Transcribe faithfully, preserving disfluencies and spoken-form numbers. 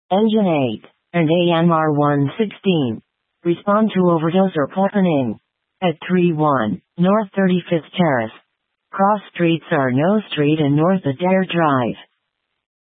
Engine eight, and A M R one sixteen. Respond to overdose or poisoning. At three one, North thirty-fifth Terrace. Cross streets are No Street and North Adair Drive.